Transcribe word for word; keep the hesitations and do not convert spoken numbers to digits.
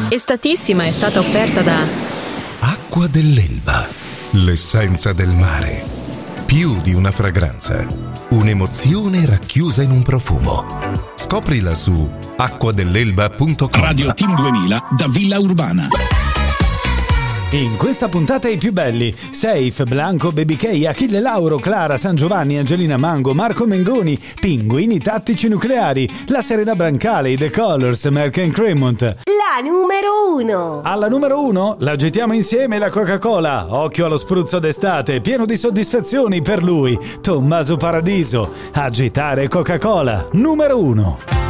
Estatissima è stata offerta da Acqua dell'Elba, l'essenza del mare. Più di una fragranza, un'emozione racchiusa in un profumo. Scoprila su acqua dell'elba punto com. Radio Team duemila da Villa Urbana. In questa puntata i più belli: Safe, Blanco, Baby K, Achille Lauro, Clara, San Giovanni, Angelina Mango, Marco Mengoni, Pinguini Tattici Nucleari, La Serena Brancale, i The Colors, Merck and Cremont. La numero uno. Alla numero uno l'agitiamo insieme la Coca-Cola. Occhio allo spruzzo d'estate, pieno di soddisfazioni per lui, Tommaso Paradiso. Agitare Coca-Cola, numero uno.